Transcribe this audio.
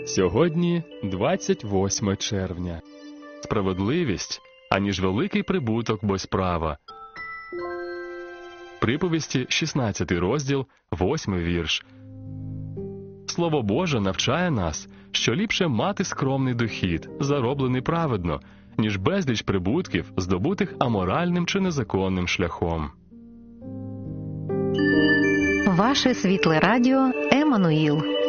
Сьогодні 28 червня. Справедливість, аніж великий прибуток без права. Приповісті, 16 розділ, 8 вірш. Слово Боже навчає нас, що ліпше мати скромний дохід, зароблений праведно, ніж безліч прибутків, здобутих аморальним чи незаконним шляхом. Ваше світле радіо «Еммануїл».